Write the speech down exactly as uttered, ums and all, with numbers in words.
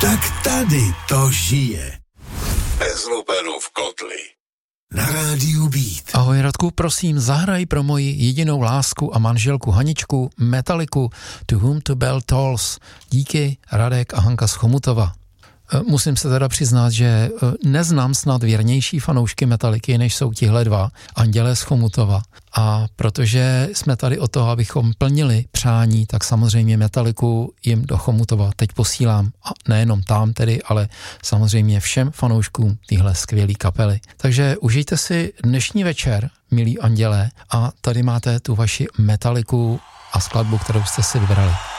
Tak tady to žije. Bez lupenů v kotli. Na rádiu Beat. Ahoj Radku, prosím, zahraj pro moji jedinou lásku a manželku Haničku Metaliku To Whom the Bell Tolls. Díky, Radek a Hanka z Chomutova. Musím se teda přiznat, že neznám snad věrnější fanoušky Metaliky, než jsou tihle dva, Andělé z Chomutova. A protože jsme tady o toho, abychom plnili přání, tak samozřejmě Metaliku jim do Chomutova teď posílám. A nejenom tam tedy, ale samozřejmě všem fanouškům téhle skvělé kapely. Takže užijte si dnešní večer, milí Andělé, a tady máte tu vaši Metaliku a skladbu, kterou jste si vybrali.